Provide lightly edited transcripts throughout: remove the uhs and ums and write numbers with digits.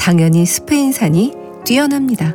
당연히 스페인산이 뛰어납니다.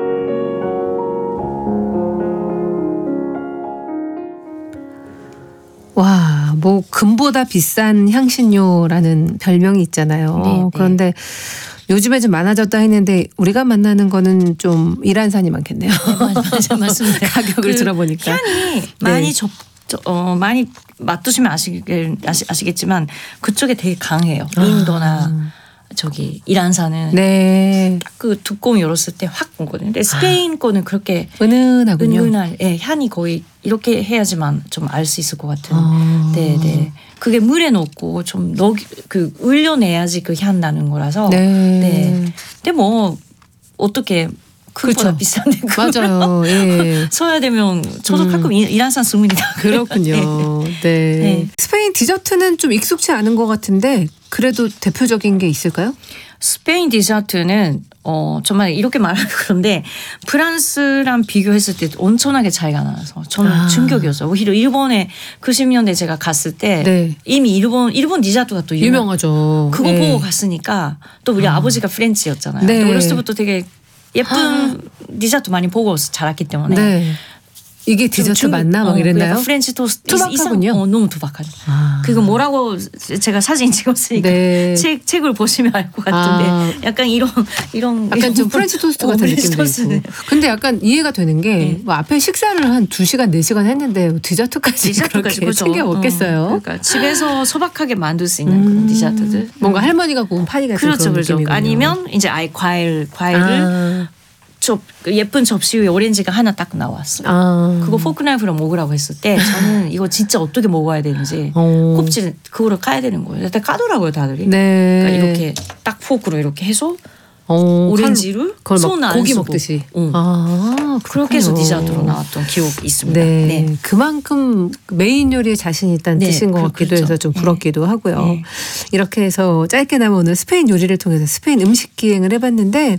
와, 뭐 금보다 비싼 향신료라는 별명이 있잖아요. 네. 그런데 요즘에 좀 많아졌다 했는데 우리가 만나는 거는 좀 이란산이 많겠네요. 네, 맞습니다. 가격을 들어보니까. 향이 많이 많이 맡으시면 아시겠지만 그쪽에 되게 강해요. 인도나 저기 이란산은 네. 그 뚜껑 열었을 때 확 오거든요. 근데 스페인 거는 그렇게 은은하군요. 은은한 향이 거의 이렇게 해야지만 좀 알 수 있을 것 같은. 네. 그게 물에 넣고 좀 울려내야지 그 향 나는 거라서. 네. 근데 뭐 어떻게 그거보다 그렇죠. 비싼데 맞아요. 예. 써야 되면 저도 가끔 이란산 쓰문이다. 그렇군요. 네. 스페인 디저트는 좀 익숙치 않은 것 같은데 그래도 대표적인 게 있을까요? 스페인 디저트는 정말 이렇게 말하면 그런데 프랑스랑 비교했을 때 엄청나게 차이가 나서 저는 충격이었어요. 오히려 일본에 90년대 제가 갔을 때 이미 일본 디저트가 또 유명하죠. 그거 보고 갔으니까 또 우리 아버지가 프렌치였잖아요. 네. 어렸을 때부터 되게 예쁜 디저트 많이 보고 자랐기 때문에 이게 디저트 맞나 막 이랬나요? 프렌치 토스트 투박하군요. 너무 투박하죠. 그거 뭐라고 제가 사진 찍었으니까 책을 보시면 알 것 같은데 약간 이런 약간 좀 프렌치 토스트 같은 느낌도 있고. 근데 약간 이해가 되는 게 뭐 앞에 식사를 한 2시간 4시간 했는데 디저트까지 그렇게 챙겨 먹겠어요. 그러니까 집에서 소박하게 만들 수 있는 그런 디저트들. 뭔가 할머니가 구운 파이 같은 그런 느낌이군요. 아니면 이제 아예 과일을 예쁜 접시 위에 오렌지가 하나 딱 나왔어요. 그거 포크 나이프로 먹으라고 했을 때 저는 이거 진짜 어떻게 먹어야 되는지 껍질 그거를 까야 되는 거예요. 일단 까더라고요 다들이. 그러니까 이렇게 딱 포크로 이렇게 해서 오렌지를 손 안 고기 쓰고. 먹듯이. 그렇게 해서 디저트로 나왔던 기억이 있습니다. 네. 그만큼 메인 요리에 자신 있다는 뜻인 것 같기도 해서 좀 부럽기도 하고요. 이렇게 해서 짧게나마 오늘 스페인 요리를 통해서 스페인 음식 기행을 해봤는데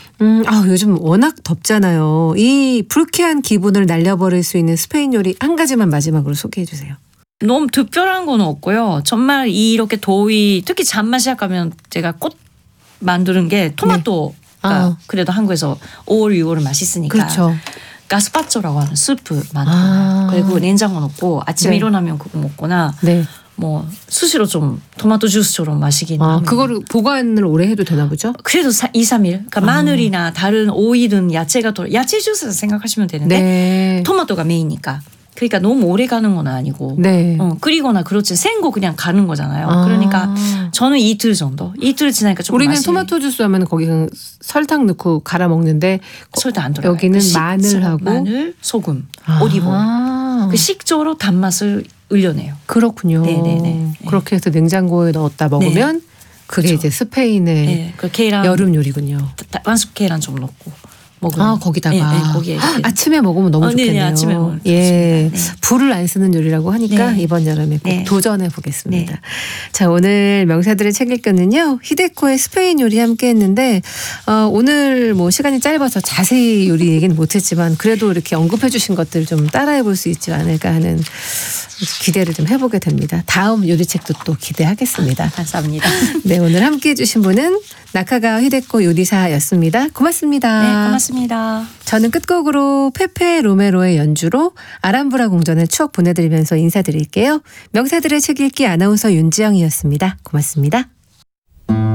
요즘 워낙 덥잖아요. 이 불쾌한 기분을 날려버릴 수 있는 스페인 요리 한 가지만 마지막으로 소개해 주세요. 너무 특별한 건 없고요. 정말 이렇게 더위 특히 잠만 시작하면 제가 꽃 만드는 게 토마토가 그래도 한국에서 5월 6월은 맛있으니까 그렇죠. 가스파초라고 하는 스프 만들어요. 그리고 냉장고 넣고 아침에 일어나면 그거 먹거나 뭐 수시로 좀 토마토 주스처럼 마시긴 하면 그거를 보관을 오래 해도 되나 보죠? 그래도 2, 3일. 그러니까 마늘이나 다른 오일은 야채가 야채 주스 생각하시면 되는데 토마토가 메인이니까. 그러니까 너무 오래 가는 건 아니고 끓이거나 그렇지 생거 그냥 가는 거잖아요. 그러니까 저는 이틀 정도. 이틀 지나니까 조금 우리는 토마토 주스 하면 거기 설탕 넣고 갈아 먹는데 설탕 안 들어가요. 여기는 마늘하고 마늘, 소금, 올리브오일. 그 식초로 단맛을 을려내요. 그렇군요. 네네네. 그렇게 해서 냉장고에 넣었다 먹으면 그게 이제 스페인의 그 계란, 여름 요리군요. 완숙 계란 좀 넣고 먹으면. 거기다가 거기에 아침에 먹으면 너무 좋겠네요. 네네, 아침에 먹으면 좋습니다. 불을 안 쓰는 요리라고 하니까 이번 여름에 꼭 도전해 보겠습니다. 자, 오늘 명사들의 책 읽기는요. 히데코의 스페인 요리 함께 했는데 오늘 뭐 시간이 짧아서 자세히 요리 얘기는 못했지만 그래도 이렇게 언급해 주신 것들 좀 따라해 볼 수 있지 않을까 하는 기대를 좀 해보게 됩니다. 다음 요리책도 또 기대하겠습니다. 감사합니다. 네, 오늘 함께해 주신 분은 나카가와 히데코 요리사였습니다. 고맙습니다. 네, 고맙습니다. 저는 끝곡으로 페페 로메로의 연주로 아람브라 궁전의 추억 보내드리면서 인사드릴게요. 명사들의 책 읽기 아나운서 윤지영이었습니다. 고맙습니다.